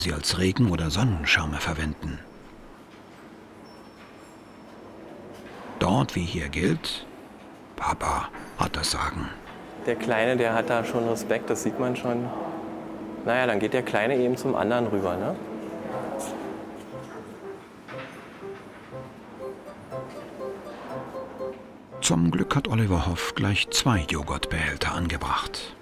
sie als Regen- oder Sonnenschirme verwenden. Dort wie hier gilt, Papa hat das Sagen. Der Kleine, der hat da schon Respekt, das sieht man schon. Naja, dann geht der Kleine eben zum anderen rüber, ne? Zum Glück hat Oliver Hoff gleich 2 Joghurtbehälter angebracht.